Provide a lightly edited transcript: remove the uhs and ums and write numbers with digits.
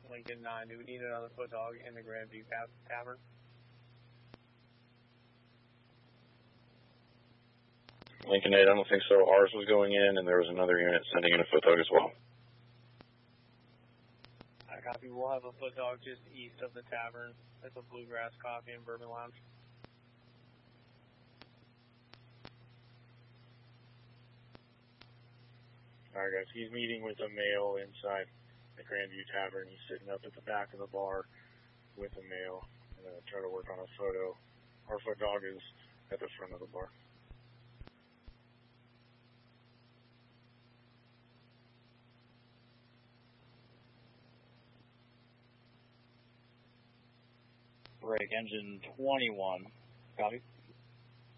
Lincoln 9, do we need another foot dog in the Grandview Tavern? Lincoln 8, I don't think so. Ours was going in, and there was another unit sending in a foot dog as well. I copy. We'll have a foot dog just east of the tavern. That's a Bluegrass Coffee and Bourbon Lounge. Alright guys, he's meeting with a male inside the Grandview Tavern. He's sitting up at the back of the bar with a male. I'm going to try to work on a photo. Our foot dog is at the front of the bar. Break engine 21. Copy.